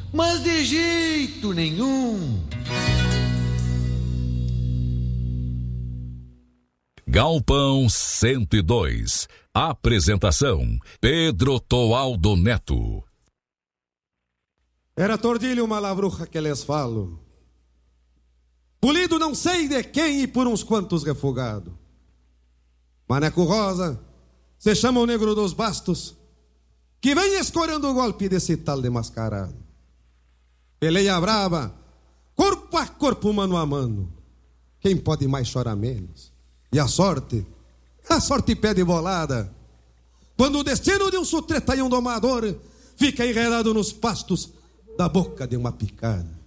mas de jeito nenhum. Galpão 102. Apresentação: Pedro Toaldo Neto. Era tordilho uma lavruja que lhes falo, polido não sei de quem e por uns quantos refogado. Maneco Rosa, se chama o negro dos bastos, que vem escorando o golpe desse tal de mascarado. Peleia brava, corpo a corpo, mano a mano. Quem pode mais chora menos. E a sorte pede bolada. Quando o destino de um sutreta e um domador fica enredado nos pastos da boca de uma picada.